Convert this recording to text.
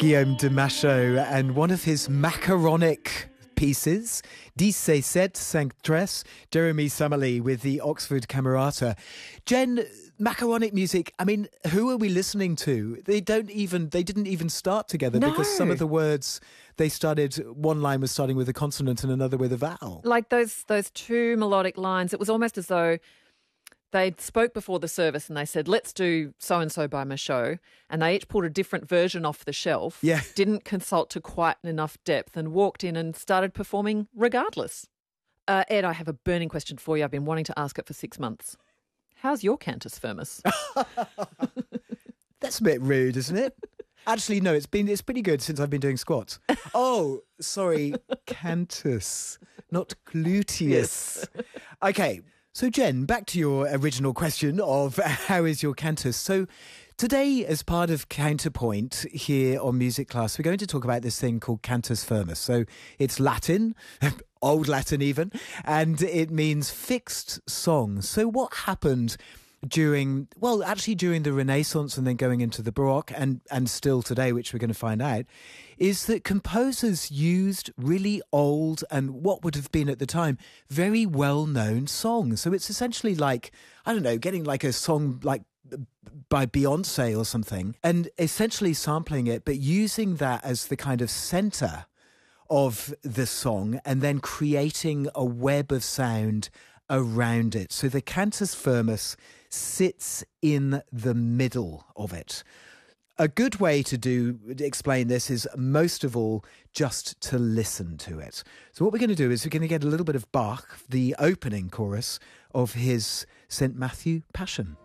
Guillaume de Machaut and one of his macaronic pieces, 1753, Jeremy Summerlee with the Oxford Camerata. Jen, macaronic music, I mean, who are we listening to? They didn't even start together because some of the words they started, one line was starting with a consonant and another with a vowel. Like those two melodic lines, it was almost as though they spoke before the service and they said, let's do so-and-so by Machaut. And they each pulled a different version off the shelf, didn't consult to quite enough depth and walked in and started performing regardless. Ed, I have a burning question for you. I've been wanting to ask it for 6 months. How's your cantus firmus? That's a bit rude, isn't it? Actually, no, it's pretty good since I've been doing squats. Oh, sorry, cantus, not gluteus. Yes. Okay. So, Jen, back to your original question of how is your cantus? So, today, as part of Counterpoint here on Music Class, we're going to talk about this thing called cantus firmus. So, it's Latin, Old Latin even, and it means fixed song. So, what happened during the Renaissance and then going into the Baroque and still today, which we're going to find out, is that composers used really old and what would have been at the time very well-known songs. So it's essentially like, I don't know, getting like a song like by Beyonce or something and essentially sampling it, but using that as the kind of center of the song and then creating a web of sound around it. So the cantus firmus sits in the middle of it. A good way to explain this is most of all just to listen to it. So what we're going to do is we're going to get a little bit of Bach, the opening chorus of his St. Matthew Passion.